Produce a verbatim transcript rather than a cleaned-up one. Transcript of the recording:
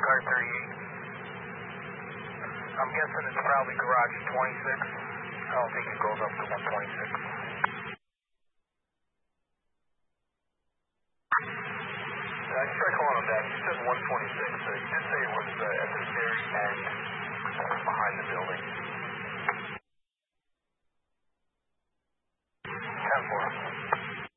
car thirty-eight. I'm guessing it's probably garage twenty-six. I don't think it goes up to one twenty-six. I tried calling him back. He said one twenty-six. Uh, he did say it was uh, at the very end.